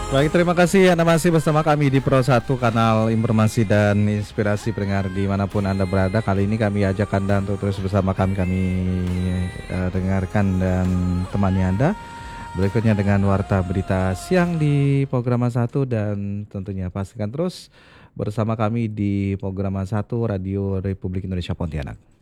Baik, terima kasih Anda masih bersama kami di Pro 1 kanal informasi dan inspirasi pendengar dimanapun Anda berada. Kali ini kami ajak Anda untuk terus bersama kami dengarkan dan temani Anda. Berikutnya dengan Warta Berita Siang di program 1 dan tentunya pastikan terus bersama kami di program 1 Radio Republik Indonesia Pontianak.